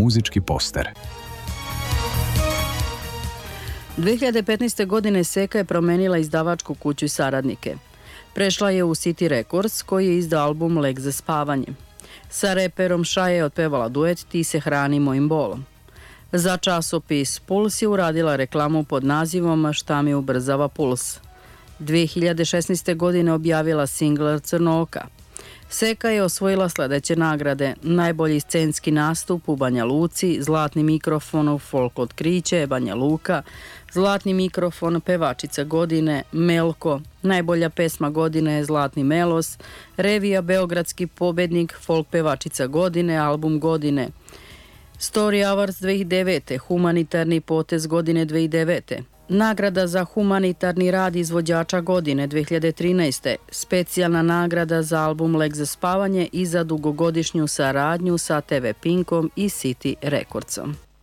muzički poster. 2015. godine Seka je promenila izdavačku kuću i saradnike. Prešla je u City Records, koji je izdao album Lek za spavanje. Sa reperom Šaje je otpevala duet Ti se hrani mojim bolom. Za časopis Puls je uradila reklamu pod nazivom Šta mi ubrzava puls. 2016. godine objavila singl Crno oka. Seka je osvojila sledeće nagrade: najbolji scenski nastup u Banja Luci, zlatni mikrofon u Folk otkriće Banja Luka, zlatni mikrofon pevačica godine Melko, najbolja pesma godine je Zlatni melos, revija Beogradski pobednik, folk pevačica godine, album godine, Story Awards 2009. humanitarni potez godine 2009. Nagrada za humanitarni rad izvođača godine 2013. Specijalna nagrada za album Lek za spavanje i za dugogodišnju saradnju sa TV Pinkom i City Recordsom.